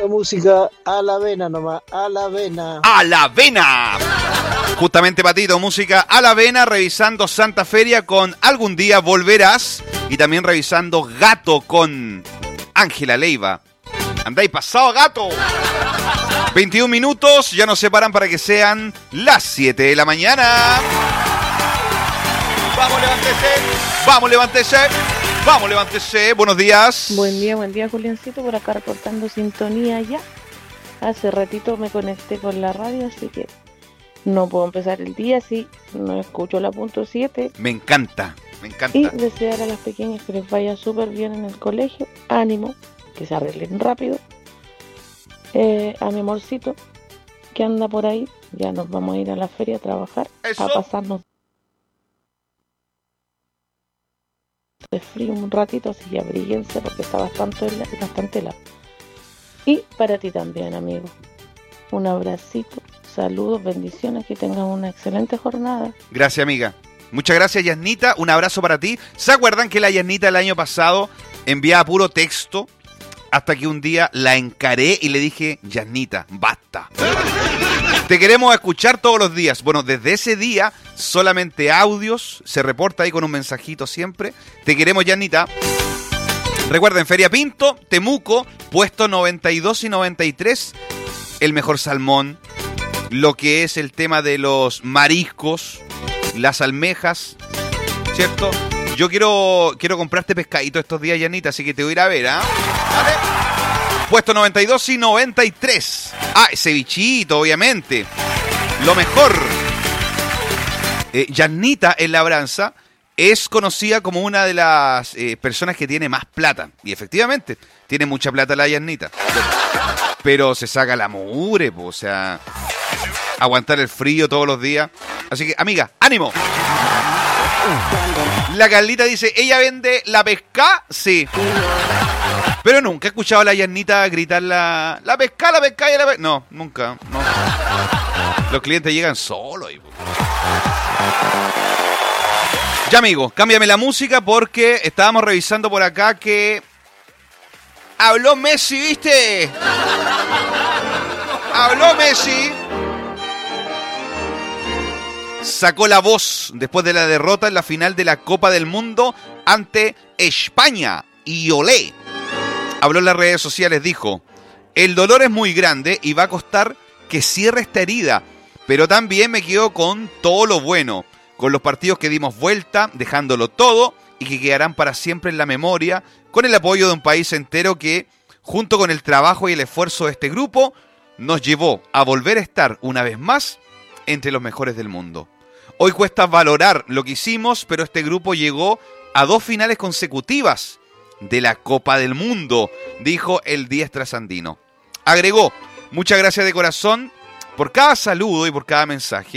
música a la vena nomás, a la vena. ¡A la vena! Justamente, Patito, música a la vena, revisando Santa Feria con Algún Día Volverás y también revisando Gato con Ángela Leiva. Andáis pasado, gato. 21 minutos, ya nos separan para que sean las 7 de la mañana. Vamos, levántese. Vamos, levántese. Vamos, levántese. Buenos días. Buen día, Juliancito, por acá reportando sintonía ya. Hace ratito me conecté con la radio, así que no puedo empezar el día si no escucho la punto 7. Me encanta, me encanta. Y desear a las pequeñas que les vaya súper bien en el colegio. Ánimo, que se arreglen rápido. A mi amorcito, que anda por ahí, ya nos vamos a ir a la feria a trabajar. Eso. A pasarnos de frío un ratito, así que abríguense porque está bastante helado. Y para ti también, amigo. Un abracito, saludos, bendiciones, que tengan una excelente jornada. Gracias, amiga. Muchas gracias, Yasnita. Un abrazo para ti. ¿Se acuerdan que la Yasnita el año pasado enviaba puro texto? Hasta que un día la encaré y le dije, Yasnita, basta. Te queremos escuchar todos los días. Bueno, desde ese día, solamente audios. Se reporta ahí con un mensajito siempre. Te queremos, Yasnita. Recuerden, Feria Pinto, Temuco, puesto 92 y 93. El mejor salmón. Lo que es el tema de los mariscos. Las almejas. ¿Cierto? Yo quiero comprarte pescadito estos días, Yanita, así que te voy a ir a ver, ¿ah? ¿Vale? Puesto 92 y 93. Ah, cevichito, obviamente. Lo mejor. Yanita en Labranza es conocida como una de las personas que tiene más plata. Y efectivamente, tiene mucha plata la Yanita. Pero se saca la mugre, o sea, aguantar el frío todos los días. Así que, amiga, ánimo. La Carlita dice, ¿ella vende la pesca? Sí. Pero nunca he escuchado a la Yanita gritar la pesca y la pesca. No, nunca. No. Los clientes llegan solos. Ya, amigo, cámbiame la música porque estábamos revisando por acá que habló Messi, ¿viste? Habló Messi. Sacó la voz después de la derrota en la final de la Copa del Mundo ante España. Y olé. Habló en las redes sociales, dijo, el dolor es muy grande y va a costar que cierre esta herida, pero también me quedo con todo lo bueno, con los partidos que dimos vuelta, dejándolo todo y que quedarán para siempre en la memoria, con el apoyo de un país entero que, junto con el trabajo y el esfuerzo de este grupo, nos llevó a volver a estar una vez más entre los mejores del mundo. Hoy cuesta valorar lo que hicimos, pero este grupo llegó a 2 finales consecutivas de la Copa del Mundo, dijo el diestra sandino. Agregó, muchas gracias de corazón por cada saludo y por cada mensaje.